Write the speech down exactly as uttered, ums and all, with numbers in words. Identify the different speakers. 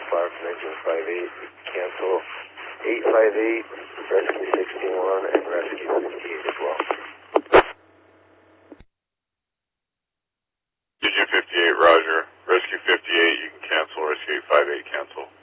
Speaker 1: fire from engine five eight. Cancel eight five eight, rescue sixty-one, and rescue fifty-eight as well.
Speaker 2: Engine fifty-eight, roger. Rescue fifty-eight, you can cancel. Rescue eight five eight, cancel.